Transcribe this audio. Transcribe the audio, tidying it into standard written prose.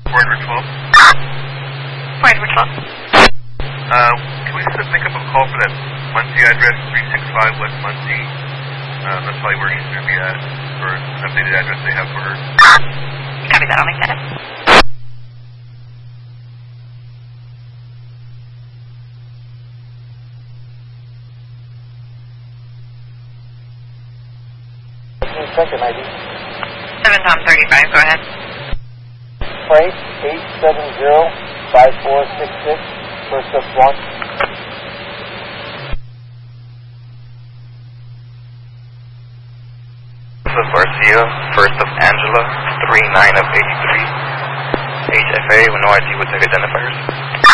Point number 12. Point number 12. Can we just pick up a call for that Muncie address, 365 West Muncie? That's probably where she's going to be at, for an updated address they have for her. Copy that, I'll make that up. Second ID. 7 Tom 35, go ahead. Plate 870-5466, first up 1. This is Garcia, first of Angela, 39 of 83. HFA with no ID with tech identifiers.